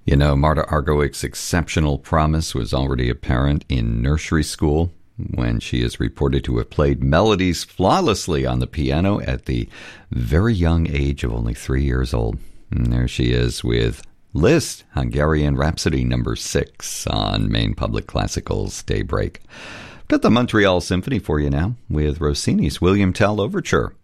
You know, Marta Argerwich's exceptional promise was already apparent in nursery school when she is reported to have played melodies flawlessly on the piano at the very young age of only 3 years old. And there she is with Liszt, Hungarian Rhapsody No. 6 on Maine Public Classical's Daybreak. Got the Montreal Symphony for you now with Rossini's William Tell Overture.